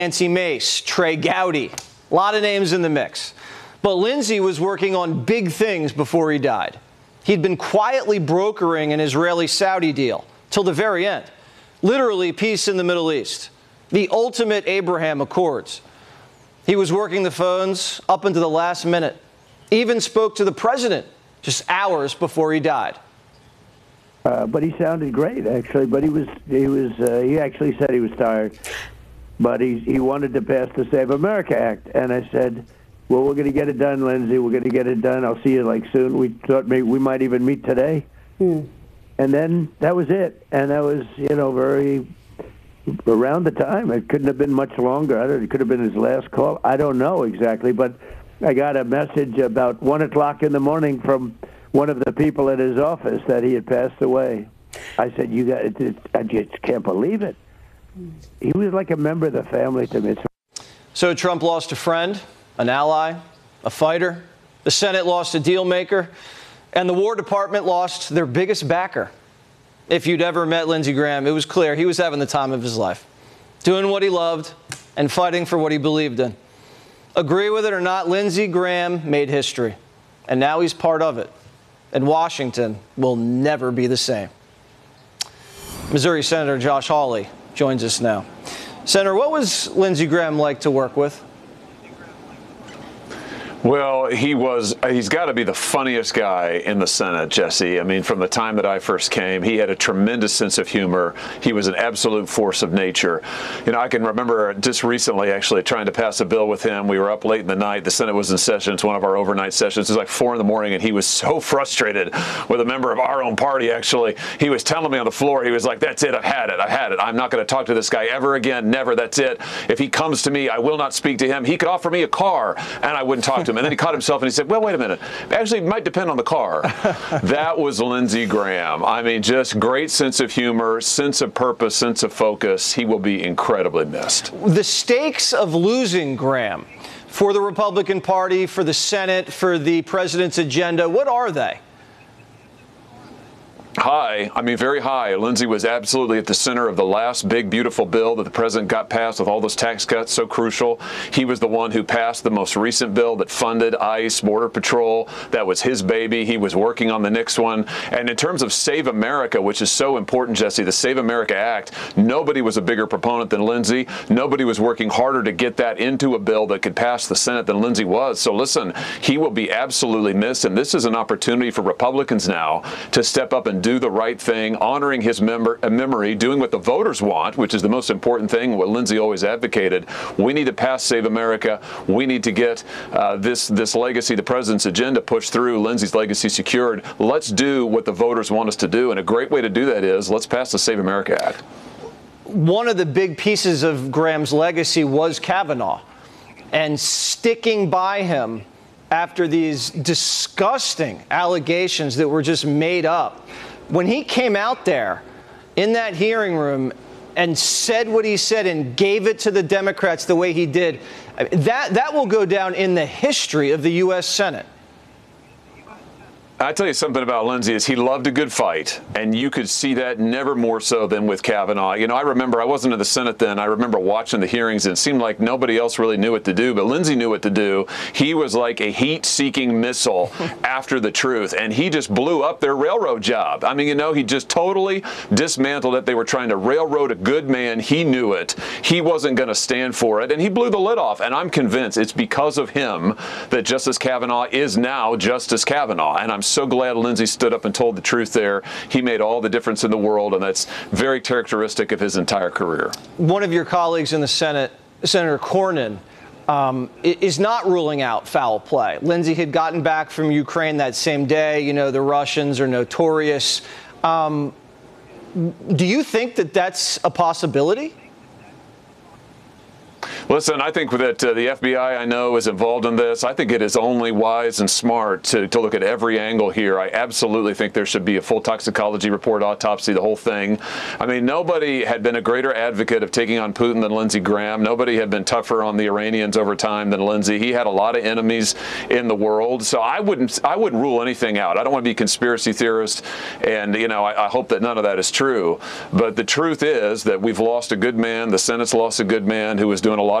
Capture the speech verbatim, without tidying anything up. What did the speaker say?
Nancy Mace, Trey Gowdy, a lot of names in the mix. But Lindsey was working on big things before he died. He'd been quietly brokering an Israeli-Saudi deal till the very end. Literally peace in the Middle East. The ultimate Abraham Accords. He was working the phones up until the last minute. Even spoke to the president just hours before he died. Uh, but he sounded great, actually. But he was, he was, uh, he actually said he was tired. But he he wanted to pass the Save America Act, and I said, "Well, we're going to get it done, Lindsey. We're going to get it done. I'll see you like soon." We thought maybe we might even meet today, hmm. and then that was it. And that was, you know, very around the time. It couldn't have been much longer. I don't. It could have been his last call. I don't know exactly, but I got a message about one o'clock in the morning from one of the people at his office that he had passed away. I said, "You got it, it, I just can't believe it." He was like a member of the family to me. So Trump lost a friend, an ally, a fighter. The Senate lost a deal maker, and the War Department lost their biggest backer. If you'd ever met Lindsey Graham, it was clear he was having the time of his life, doing what he loved and fighting for what he believed in. Agree with it or not, Lindsey Graham made history, and now he's part of it. And Washington will never be the same. Missouri Senator Josh Hawley joins us now. Senator, what was Lindsey Graham like to work with? Well, he was, he's got to be the funniest guy in the Senate, Jesse. I mean, from the time that I first came, he had a tremendous sense of humor. He was an absolute force of nature. You know, I can remember just recently actually trying to pass a bill with him. We were up late in the night. The Senate was in session. It's one of our overnight sessions. It was like four in the morning, and he was so frustrated with a member of our own party, actually. He was telling me on the floor, he was like, "That's it. I've had it. I've had it. I'm not going to talk to this guy ever again. Never. That's it. If he comes to me, I will not speak to him. He could offer me a car, and I wouldn't talk to him." And then he caught himself and he said, "Well, wait a minute. Actually, it might depend on the car." That was Lindsey Graham. I mean, just great sense of humor, sense of purpose, sense of focus. He will be incredibly missed. The stakes of losing Graham for the Republican Party, for the Senate, for the president's agenda, what are they? High. I mean, very high. Lindsey was absolutely at the center of the last big, beautiful bill that the president got passed with all those tax cuts, so crucial. He was the one who passed the most recent bill that funded ICE, Border Patrol. That was his baby. He was working on the next one. And in terms of Save America, which is so important, Jesse, the Save America Act, nobody was a bigger proponent than Lindsey. Nobody was working harder to get that into a bill that could pass the Senate than Lindsey was. So listen, he will be absolutely missed. And this is an opportunity for Republicans now to step up and do the right thing, honoring his member, uh, memory, doing what the voters want, which is the most important thing, what Lindsey always advocated. We need to pass Save America. We need to get uh, this, this legacy, the president's agenda pushed through, Lindsey's legacy secured. Let's do what the voters want us to do. And a great way to do that is let's pass the Save America Act. One of the big pieces of Graham's legacy was Kavanaugh, and sticking by him after these disgusting allegations that were just made up. When he came out there in that hearing room and said what he said and gave it to the Democrats the way he did, that, that will go down in the history of the U S Senate. I tell you something about Lindsey is he loved a good fight, and you could see that never more so than with Kavanaugh. You know, I remember I wasn't in the Senate then. I remember watching the hearings, and it seemed like nobody else really knew what to do, but Lindsey knew what to do. He was like a heat-seeking missile after the truth, and he just blew up their railroad job. I mean, you know, he just totally dismantled it. They were trying to railroad a good man. He knew it. He wasn't going to stand for it, and he blew the lid off, and I'm convinced it's because of him that Justice Kavanaugh is now Justice Kavanaugh, and I'm so glad Lindsey stood up and told the truth there. He made all the difference in the world, and that's very characteristic of his entire career. One of your colleagues in the Senate, Senator Cornyn, um, is not ruling out foul play. Lindsey had gotten back from Ukraine that same day. You know, the Russians are notorious. Um, do you think that that's a possibility? Listen, I think that uh, the F B I, I know, is involved in this. I think it is only wise and smart to, to look at every angle here. I absolutely think there should be a full toxicology report, autopsy, the whole thing. I mean, nobody had been a greater advocate of taking on Putin than Lindsey Graham. Nobody had been tougher on the Iranians over time than Lindsey. He had a lot of enemies in the world. So I wouldn't I wouldn't rule anything out. I don't want to be a conspiracy theorist, and, you know, I, I hope that none of that is true. But the truth is that we've lost a good man. The Senate's lost a good man who was doing a lot